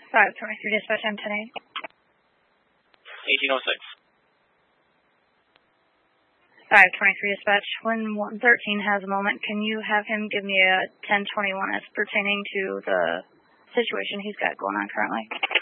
523 dispatch, I'm 10-8. 1806. 523 dispatch, when 113 has a moment, can you have him give me a 1021 as pertaining to the situation he's got going on currently?